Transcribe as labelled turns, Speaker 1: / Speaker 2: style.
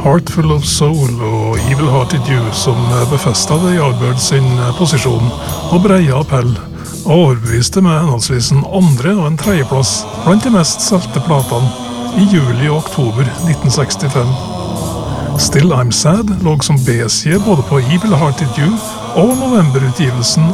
Speaker 1: Heartful of Soul og Evil Hearted You som befestet The Yardbirds sin posisjon og breie appell, og overbeviste med henholdsvis en andre- og en tredjeplass blant de mest solgte platene i juli og oktober 1965. Still I'm Sad lå som B-side både på Evil Hearted You og novemberutgivelsen